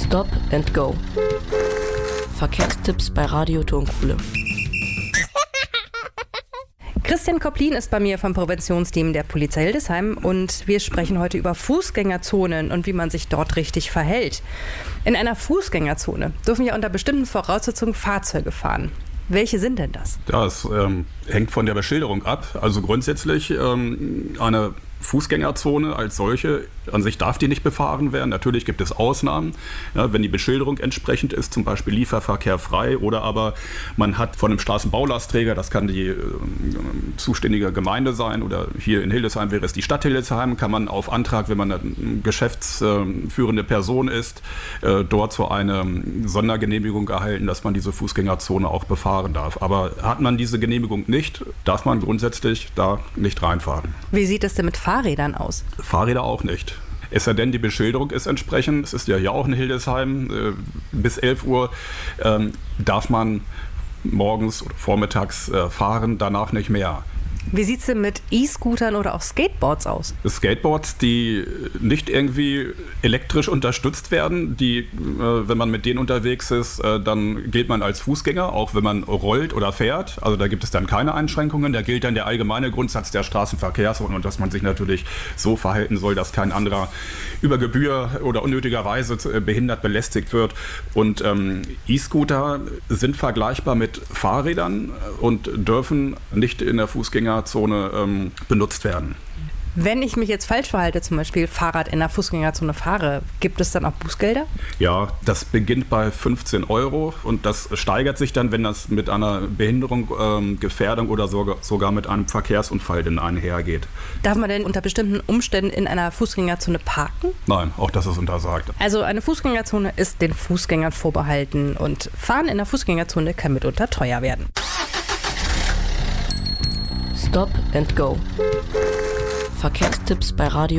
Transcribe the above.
Stop and Go. Verkehrstipps bei Radio Tonkuhle. Christian Koplin ist bei mir vom Präventionsteam der Polizei Hildesheim und wir sprechen heute über Fußgängerzonen und wie man sich dort richtig verhält. In einer Fußgängerzone dürfen ja unter bestimmten Voraussetzungen Fahrzeuge fahren. Welche sind denn das? Ja, es hängt von der Beschilderung ab. Also grundsätzlich eine Fußgängerzone als solche, an sich darf die nicht befahren werden. Natürlich gibt es Ausnahmen, ja, wenn die Beschilderung entsprechend ist, zum Beispiel Lieferverkehr frei oder aber man hat von einem Straßenbaulastträger, das kann die zuständige Gemeinde sein oder hier in Hildesheim wäre es die Stadt Hildesheim, kann man auf Antrag, wenn man eine geschäftsführende Person ist, dort so eine Sondergenehmigung erhalten, dass man diese Fußgängerzone auch befahren darf. Aber hat man diese Genehmigung nicht, darf man grundsätzlich da nicht reinfahren. Wie sieht es denn mit Fahrrädern aus? Fahrräder auch nicht. Es sei denn, die Beschilderung ist entsprechend. Es ist ja hier auch in Hildesheim. Bis 11 Uhr darf man morgens oder vormittags fahren, danach nicht mehr. Wie sieht es denn mit E-Scootern oder auch Skateboards aus? Skateboards, die nicht irgendwie elektrisch unterstützt werden, die, wenn man mit denen unterwegs ist, dann gilt man als Fußgänger, auch wenn man rollt oder fährt. Also da gibt es dann keine Einschränkungen. Da gilt dann der allgemeine Grundsatz der Straßenverkehrsordnung, dass man sich natürlich so verhalten soll, dass kein anderer über Gebühr oder unnötigerweise behindert belästigt wird. Und E-Scooter sind vergleichbar mit Fahrrädern und dürfen nicht in der Fußgängerzone benutzt werden. Wenn ich mich jetzt falsch verhalte, zum Beispiel Fahrrad in der Fußgängerzone fahre, gibt es dann auch Bußgelder? Ja, das beginnt bei 15 € und das steigert sich dann, wenn das mit einer Behinderung, Gefährdung oder sogar mit einem Verkehrsunfall dann einhergeht. Darf man denn unter bestimmten Umständen in einer Fußgängerzone parken? Nein, auch das ist untersagt. Also eine Fußgängerzone ist den Fußgängern vorbehalten und Fahren in der Fußgängerzone kann mitunter teuer werden. Stop and Go. Verkehrstipps bei Radio